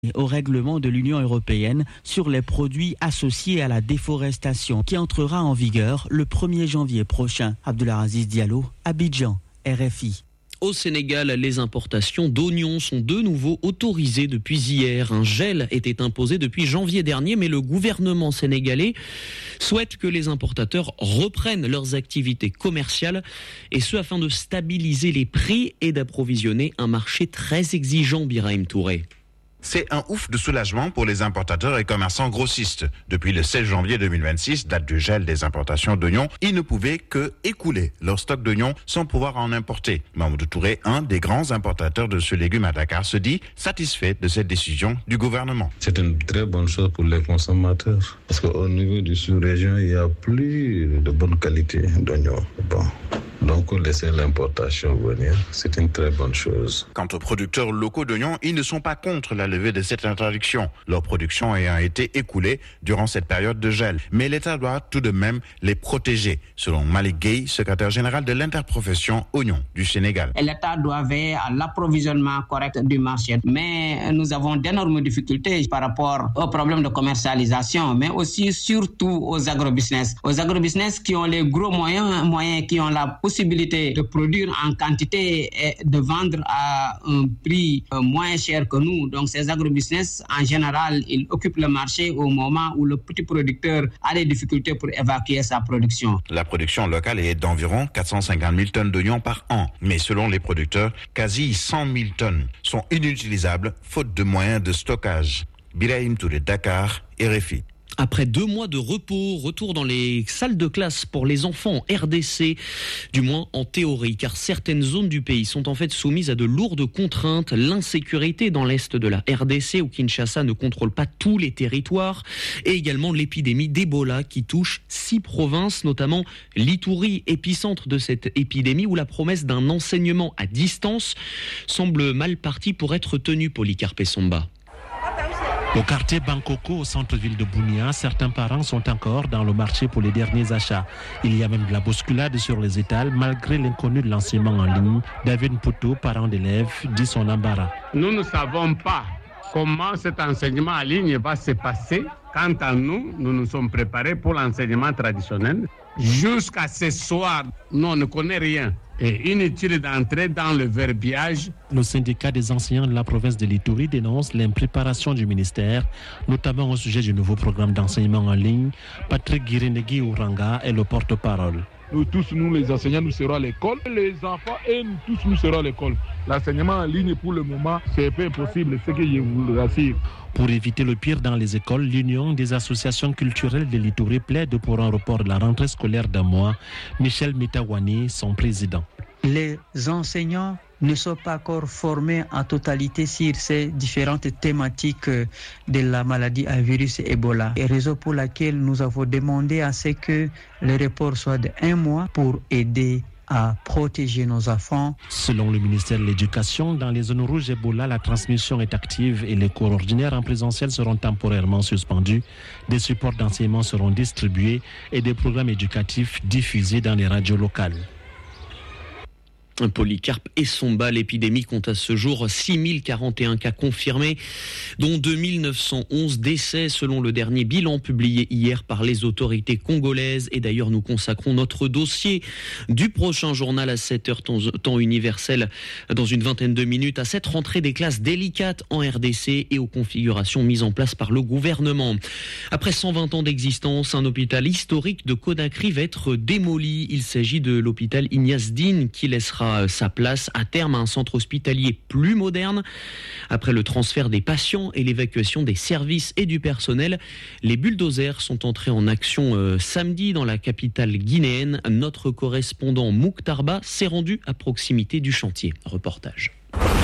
au règlement de l'Union européenne sur les produits associés à la déforestation qui entrera en vigueur le 1er janvier prochain. Abdelaziz Diallo, Abidjan, RFI. Au Sénégal, les importations d'oignons sont de nouveau autorisées depuis hier. Un gel était imposé depuis janvier dernier, mais le gouvernement sénégalais souhaite que les importateurs reprennent leurs activités commerciales, et ce afin de stabiliser les prix et d'approvisionner un marché très exigeant, Birahim Touré. C'est un ouf de soulagement pour les importateurs et commerçants grossistes. Depuis le 16 janvier 2026, date du gel des importations d'oignons, ils ne pouvaient que écouler leur stock d'oignons sans pouvoir en importer. Mamadou Touré, un des grands importateurs de ce légume à Dakar, se dit satisfait de cette décision du gouvernement. C'est une très bonne chose pour les consommateurs parce qu'au niveau du sous-région, il n'y a plus de bonne qualité d'oignons. Donc, laisser l'importation venir, c'est une très bonne chose. Quant aux producteurs locaux d'oignons, ils ne sont pas contre la levée de cette interdiction, leur production ayant été écoulée durant cette période de gel. Mais l'État doit tout de même les protéger, selon Malik Gueye, secrétaire général de l'interprofession oignons du Sénégal. L'État doit veiller à l'approvisionnement correct du marché. Mais nous avons d'énormes difficultés par rapport aux problèmes de commercialisation, mais aussi surtout aux agrobusiness. Aux agrobusiness qui ont les gros moyens qui ont la possibilité de produire en quantité et de vendre à un prix moins cher que nous. Donc ces agrobusiness, en général, ils occupent le marché au moment où le petit producteur a des difficultés pour évacuer sa production. La production locale est d'environ 450 000 tonnes d'oignons par an. Mais selon les producteurs, quasi 100 000 tonnes sont inutilisables faute de moyens de stockage. Birahim Touré, Dakar, RFI. Après 2 mois de repos, retour dans les salles de classe pour les enfants en RDC, du moins en théorie, car certaines zones du pays sont en fait soumises à de lourdes contraintes. L'insécurité dans l'est de la RDC, où Kinshasa ne contrôle pas tous les territoires, et également l'épidémie d'Ebola qui touche 6 provinces, notamment l'Ituri, épicentre de cette épidémie, où la promesse d'un enseignement à distance semble mal partie pour être tenue, Polycarpe Somba. Au quartier Bankoko, au centre-ville de Bunia, certains parents sont encore dans le marché pour les derniers achats. Il y a même de la bousculade sur les étals, malgré l'inconnu de l'enseignement en ligne. David Mputo, parent d'élèves, dit son embarras. Nous ne savons pas comment cet enseignement en ligne va se passer. Quant à nous, nous nous sommes préparés pour l'enseignement traditionnel. Jusqu'à ce soir, nous on ne connaît rien. Et inutile d'entrer dans le verbiage. Le syndicat des enseignants de la province de l'Ituri dénonce l'impréparation du ministère, notamment au sujet du nouveau programme d'enseignement en ligne. Patrick Guirinegui Ouranga est le porte-parole. Nous tous, nous les enseignants, nous serons à l'école. Les enfants et nous tous, nous serons à l'école. L'enseignement en ligne, pour le moment, c'est un peu impossible, ce que je vous rassure. Pour éviter le pire dans les écoles, l'Union des associations culturelles de l'Ituri plaide pour un report de la rentrée scolaire d'un mois. Michel Mitawani, son président. Les enseignants ne sont pas encore formés en totalité sur ces différentes thématiques de la maladie à virus Ebola. Et raison pour laquelle nous avons demandé à ce que le report soit de 1 mois pour aider à protéger nos enfants. Selon le ministère de l'Éducation, dans les zones rouges Ebola, la transmission est active et les cours ordinaires en présentiel seront temporairement suspendus. Des supports d'enseignement seront distribués et des programmes éducatifs diffusés dans les radios locales. Polycarpe et Somba, l'épidémie compte à ce jour 6041 cas confirmés, dont 2911 décès selon le dernier bilan publié hier par les autorités congolaises. Et d'ailleurs, nous consacrons notre dossier du prochain journal à 7h temps universel dans une vingtaine de minutes à cette rentrée des classes délicates en RDC et aux configurations mises en place par le gouvernement. Après 120 ans d'existence, un hôpital historique de Conakry va être démoli. Il s'agit de l'hôpital Ignace Dine qui laissera sa place à terme à un centre hospitalier plus moderne. Après le transfert des patients et l'évacuation des services et du personnel, les bulldozers sont entrés en action samedi dans la capitale guinéenne. Notre correspondant Mouktarba s'est rendu à proximité du chantier. Reportage.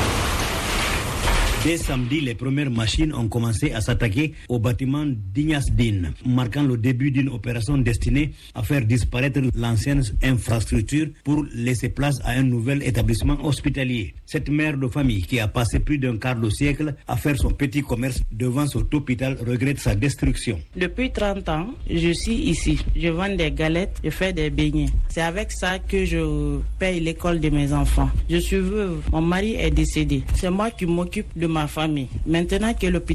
Dès samedi, les premières machines ont commencé à s'attaquer au bâtiment d'Ignace Dine, marquant le début d'une opération destinée à faire disparaître l'ancienne infrastructure pour laisser place à un nouvel établissement hospitalier. Cette mère de famille qui a passé plus d'un quart de siècle à faire son petit commerce devant cet hôpital regrette sa destruction. Depuis 30 ans, je suis ici. Je vends des galettes, je fais des beignets. C'est avec ça que je paye l'école de mes enfants. Je suis veuve, mon mari est décédé. C'est moi qui m'occupe de ma ma famille. Maintenant que l'hôpital